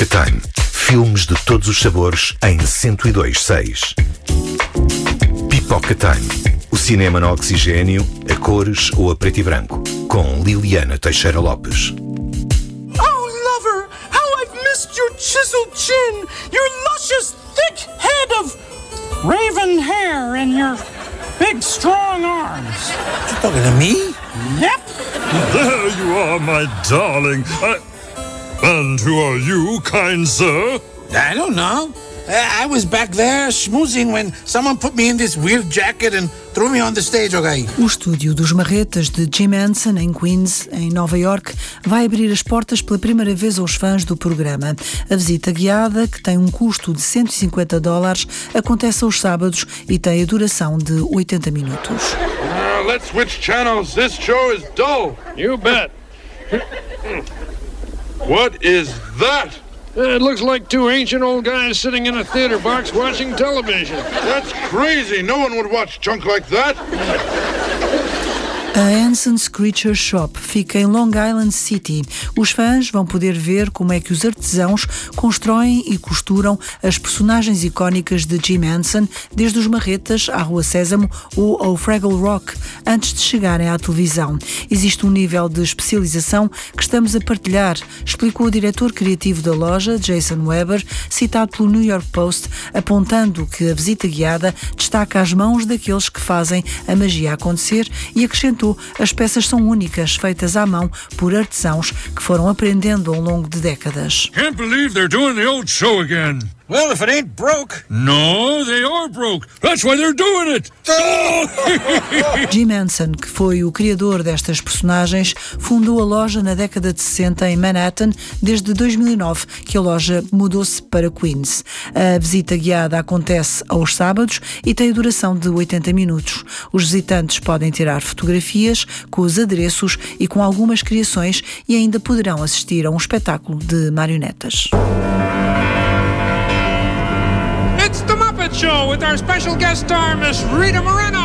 Pipoca Time. Filmes de todos os sabores em 102.6. Pipoca Time. O cinema no oxigênio, a cores ou a preto e branco. Com Liliana Teixeira Lopes. Oh, lover, how I've missed your chiseled chin, your luscious thick head of raven hair and your big strong arms. You talking to me? Yep. There you are, my darling. And who are you, kind sir? I don't know. I was back there schmoozing when someone put me in this weird jacket and threw me on the stage, okay? O estúdio dos Marretas de Jim Henson, em Queens, em Nova York, vai abrir as portas pela primeira vez aos fãs do programa. A visita guiada, que tem um custo de $150, acontece aos sábados e tem a duração de 80 minutos. Let's switch channels. This show is dull. You bet. What is that? It looks like two ancient old guys sitting in a theater box watching television. That's crazy. No one would watch junk like that. A Henson's Creature Shop fica em Long Island City. Os fãs vão poder ver como é que os artesãos constroem e costuram as personagens icónicas de Jim Henson, desde os Marretas à Rua Sésamo ou ao Fraggle Rock, antes de chegarem à televisão. Existe um nível de especialização que estamos a partilhar, explicou o diretor criativo da loja, Jason Weber, citado pelo New York Post, apontando que a visita guiada destaca as mãos daqueles que fazem a magia acontecer e acrescentou: as peças são únicas, feitas à mão por artesãos que foram aprendendo ao longo de décadas. Can't believe they're doing the old show again. Well, if it ain't broke. No, they are broke. That's why they're doing it. Jim Henson, que foi o criador destas personagens, fundou a loja na década de 60 em Manhattan, desde 2009 que a loja mudou-se para Queens. A visita guiada acontece aos sábados e tem a duração de 80 minutos. Os visitantes podem tirar fotografias com os adereços e com algumas criações e ainda poderão assistir a um espetáculo de marionetas. It's the Muppet Show with our special guest star, Miss Rita Moreno.